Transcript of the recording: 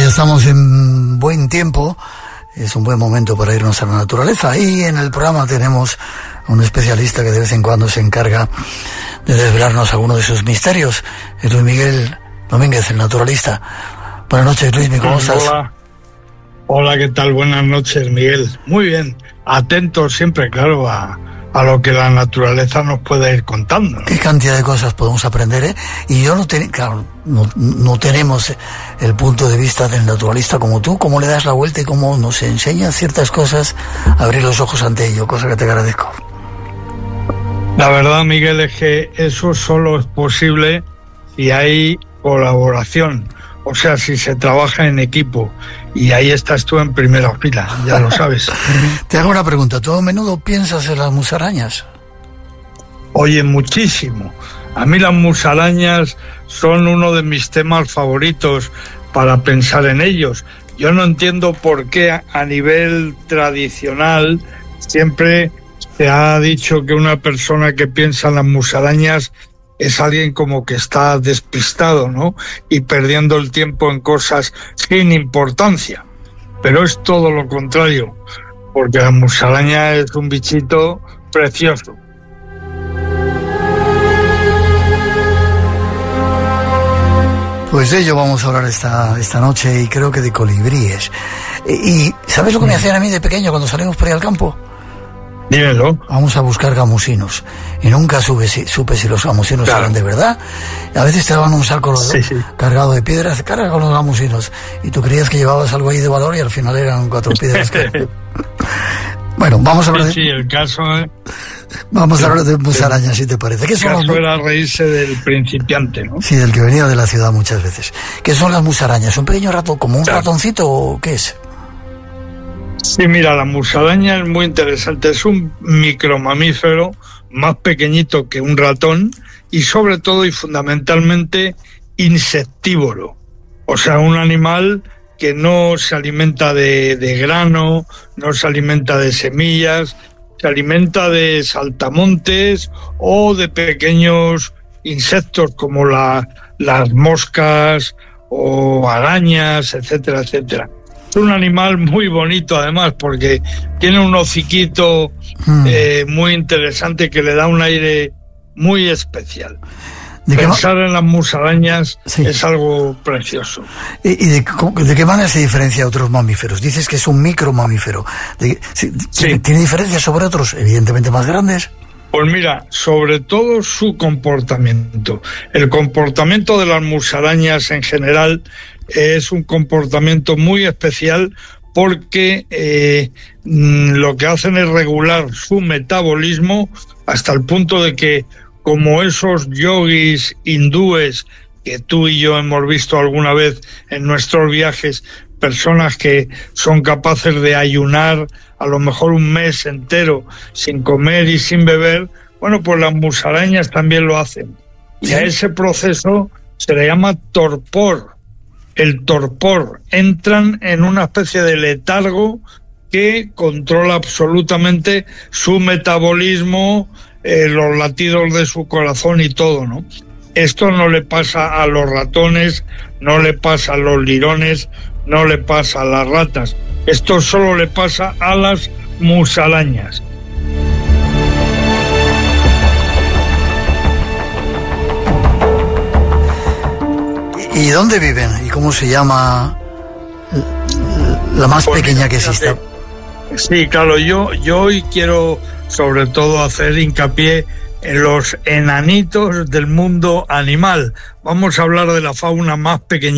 estamos en buen tiempo, es un buen momento para irnos a la naturaleza. Y en el programa tenemos a un especialista que de vez en cuando se encarga de desvelarnos algunos de sus misterios. Es Luis Miguel Domínguez, el naturalista. Buenas noches, Luis, ¿cómo estás? Hola, ¿qué tal? Buenas noches, Miguel. Muy bien, atento siempre, claro, a lo que la naturaleza nos puede ir contando, ¿no? Qué cantidad de cosas podemos aprender, ¿eh? Y yo no tenemos el punto de vista del naturalista como tú, cómo le das la vuelta y cómo nos enseñas ciertas cosas, abrir los ojos ante ello, cosa que te agradezco. La verdad, Miguel, es que eso solo es posible si hay colaboración, o sea, si se trabaja en equipo. Y ahí estás tú en primera fila, ya lo sabes. Te hago una pregunta, ¿tú a menudo piensas en las musarañas? Oye, muchísimo. A mí las musarañas son uno de mis temas favoritos para pensar en ellos. Yo no entiendo por qué a nivel tradicional siempre se ha dicho que una persona que piensa en las musarañas es alguien como que está despistado, ¿no? Y perdiendo el tiempo en cosas sin importancia. Pero es todo lo contrario, porque la musaraña es un bichito precioso. Pues de ello vamos a hablar esta noche, y creo que de colibríes. ¿Y sabes lo que me hacían a mí de pequeño cuando salimos por ahí al campo? Dímelo. Vamos a buscar gamusinos. Y nunca supe si los gamusinos eran de verdad. A veces te daban un saco cargado de piedras, carga con los gamusinos. Y tú creías que llevabas algo ahí de valor y al final eran 4 piedras. Bueno, vamos a hablar de... Sí, el caso es... Vamos a hablar de musarañas, si te parece. ¿Qué son caso era reírse del principiante, ¿no? Sí, del que venía de la ciudad muchas veces. ¿Qué son las musarañas? ¿Un pequeño ratón, como un ratoncito o qué es? Sí, mira, la musaraña es muy interesante. Es un micromamífero más pequeñito que un ratón y sobre todo y fundamentalmente insectívoro. O sea, un animal que no se alimenta de grano, no se alimenta de semillas, se alimenta de saltamontes o de pequeños insectos como las moscas o arañas, etcétera, etcétera. Es un animal muy bonito además porque tiene un hociquito muy interesante que le da un aire muy especial. Pensar en las musarañas es algo precioso. ¿Y de qué manera se diferencia a otros mamíferos? Dices que es un micromamífero. ¿Tiene diferencias sobre otros, evidentemente más grandes? Pues mira, sobre todo su comportamiento. El comportamiento de las musarañas en general es un comportamiento muy especial porque lo que hacen es regular su metabolismo hasta el punto de que, como esos yogis hindúes que tú y yo hemos visto alguna vez en nuestros viajes, personas que son capaces de ayunar a lo mejor un mes entero sin comer y sin beber, bueno, pues las musarañas también lo hacen. Y a ese proceso se le llama torpor. El torpor, entran en una especie de letargo que controla absolutamente su metabolismo, los latidos de su corazón y todo, ¿no? Esto no le pasa a los ratones, no le pasa a los lirones, no le pasa a las ratas. Esto solo le pasa a las musarañas. ¿Y dónde viven? ¿Y cómo se llama la más pequeña que exista? Sí, claro, yo hoy quiero sobre todo hacer hincapié en los enanitos del mundo animal. Vamos a hablar de la fauna más pequeñita.